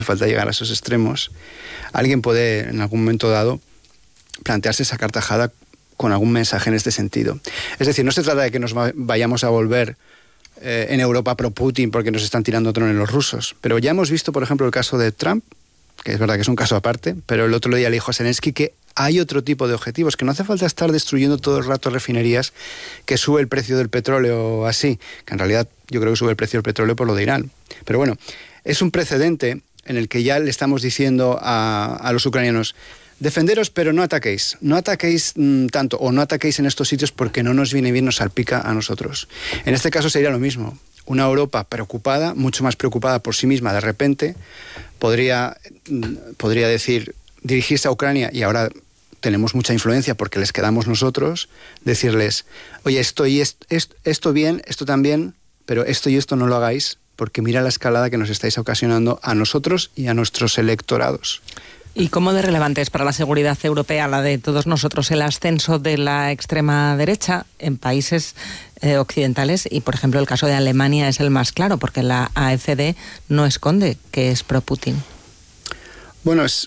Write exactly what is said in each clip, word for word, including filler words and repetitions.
falta llegar a esos extremos, alguien puede en algún momento dado plantearse esa cartajada con algún mensaje en este sentido. Es decir, no se trata de que nos vayamos a volver eh, en Europa pro Putin porque nos están tirando tronos los rusos, pero ya hemos visto, por ejemplo, el caso de Trump, que es verdad que es un caso aparte, pero el otro día le dijo a Zelensky que hay otro tipo de objetivos, que no hace falta estar destruyendo todo el rato refinerías, que sube el precio del petróleo así, que en realidad yo creo que sube el precio del petróleo por lo de Irán. Pero bueno, es un precedente en el que ya le estamos diciendo a, a los ucranianos: defenderos, pero no ataquéis. No ataquéis mmm, tanto, o no ataquéis en estos sitios porque no nos viene bien, nos salpica a nosotros. En este caso sería lo mismo. Una Europa preocupada, mucho más preocupada por sí misma, de repente, podría, podría decir, dirigirse a Ucrania, y ahora tenemos mucha influencia porque les quedamos nosotros, decirles: oye, esto y esto, esto, esto bien, esto también, pero esto y esto no lo hagáis, porque mira la escalada que nos estáis ocasionando a nosotros y a nuestros electorados. ¿Y cómo de relevante es para la seguridad europea, la de todos nosotros, el ascenso de la extrema derecha en países eh, occidentales? Y, por ejemplo, el caso de Alemania es el más claro, porque la A F D no esconde que es pro-Putin. Bueno, es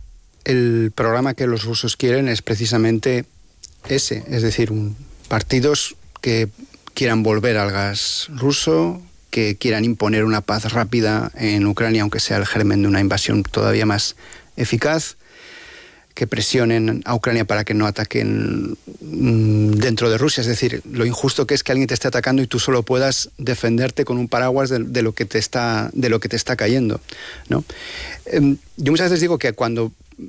el programa que los rusos quieren es precisamente ese, es decir, un, partidos que quieran volver al gas ruso, que quieran imponer una paz rápida en Ucrania, aunque sea el germen de una invasión todavía más eficaz, que presionen a Ucrania para que no ataquen dentro de Rusia. Es decir, lo injusto que es que alguien te esté atacando y tú solo puedas defenderte con un paraguas de, de lo que te está, de lo que te está cayendo, ¿no? Eh, yo muchas veces digo que cuando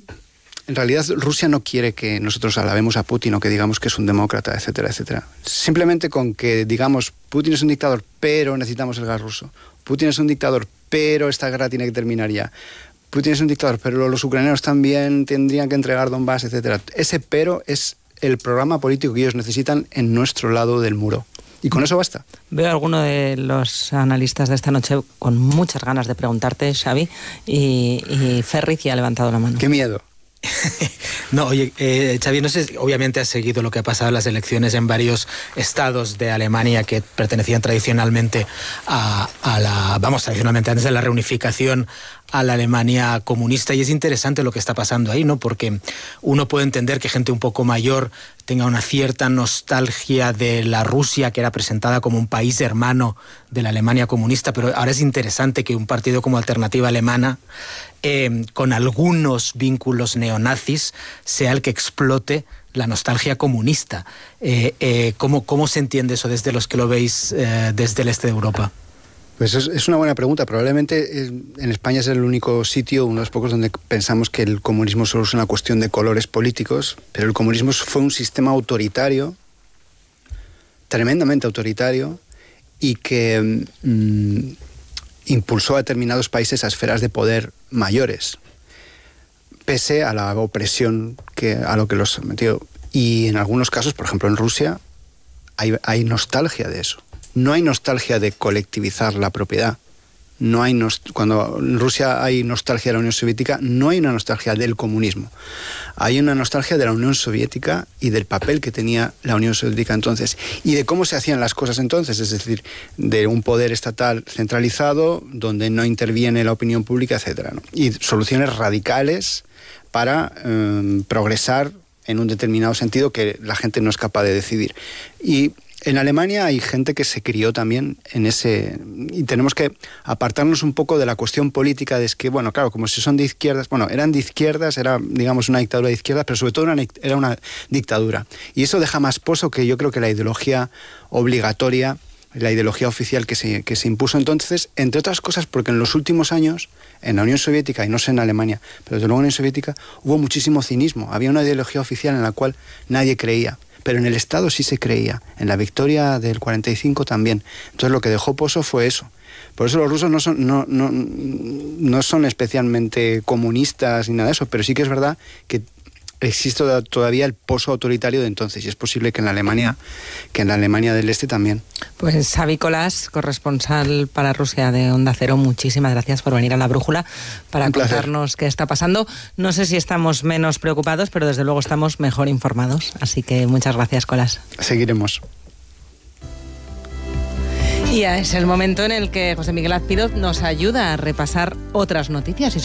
en realidad Rusia no quiere que nosotros alabemos a Putin o que digamos que es un demócrata, etcétera, etcétera. Simplemente con que digamos Putin es un dictador, pero necesitamos el gas ruso. Putin es un dictador, pero esta guerra tiene que terminar ya. Putin es un dictador, pero los ucranianos también tendrían que entregar Donbass, etcétera. Ese pero es el programa político que ellos necesitan en nuestro lado del muro. Y con eso basta. Veo a alguno de los analistas de esta noche con muchas ganas de preguntarte, Xavi, y, y Ferriz ya ha levantado la mano. ¡Qué miedo! No, oye, eh, Xavi, no sé, obviamente has seguido lo que ha pasado en las elecciones en varios estados de Alemania que pertenecían tradicionalmente a, a la, vamos, tradicionalmente antes de la reunificación, a la Alemania comunista, y es interesante lo que está pasando ahí, ¿no? Porque uno puede entender que gente un poco mayor tenga una cierta nostalgia de la Rusia que era presentada como un país hermano de la Alemania comunista, pero ahora es interesante que un partido como Alternativa Alemana, eh, con algunos vínculos neonazis, sea el que explote la nostalgia comunista. Eh, eh, ¿cómo, ¿Cómo se entiende eso desde los que lo veis eh, desde el este de Europa? Pues es, es una buena pregunta. Probablemente en España es el único sitio, uno de los pocos, donde pensamos que el comunismo solo es una cuestión de colores políticos, pero el comunismo fue un sistema autoritario, tremendamente autoritario, y que mmm, impulsó a determinados países a esferas de poder mayores, pese a la opresión que, a lo que los metió. Y en algunos casos, por ejemplo en Rusia, hay, hay nostalgia de eso. No hay nostalgia de colectivizar la propiedad. No hay nost- Cuando en Rusia hay nostalgia de la Unión Soviética, no hay una nostalgia del comunismo. Hay una nostalgia de la Unión Soviética y del papel que tenía la Unión Soviética entonces y de cómo se hacían las cosas entonces, es decir, de un poder estatal centralizado donde no interviene la opinión pública, etcétera, ¿no? Y soluciones radicales para eh, progresar en un determinado sentido que la gente no es capaz de decidir. Y en Alemania hay gente que se crió también en ese... Y tenemos que apartarnos un poco de la cuestión política de es que, bueno, claro, como si son de izquierdas... Bueno, eran de izquierdas, era, digamos, una dictadura de izquierdas, pero sobre todo una, era una dictadura. Y eso deja más pozo que yo creo que la ideología obligatoria, la ideología oficial que se, que se impuso entonces, entre otras cosas porque en los últimos años, en la Unión Soviética, y no sé en Alemania, pero desde luego en la Unión Soviética, hubo muchísimo cinismo. Había una ideología oficial en la cual nadie creía. Pero en el Estado sí se creía, en la victoria del cuarenta y cinco también. Entonces lo que dejó pozo fue eso. Por eso los rusos no son, no, no, no son especialmente comunistas ni nada de eso, pero sí que es verdad que existe todavía el pozo autoritario de entonces, y es posible que en la Alemania, que en la Alemania del Este también. Pues Xavi Colás, corresponsal para Rusia de Onda Cero, muchísimas gracias por venir a La Brújula para contarnos qué está pasando. No sé si estamos menos preocupados, pero desde luego estamos mejor informados, así que muchas gracias, Colás. Seguiremos. Y es el momento en el que José Miguel Azpiroz nos ayuda a repasar otras noticias.